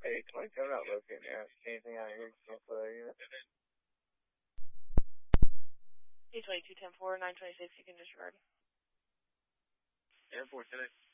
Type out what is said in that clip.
Hey, 22, I'm not locating anything out here. Unit. Hey, 22, 10-4, 926, you can disregard. Air Force,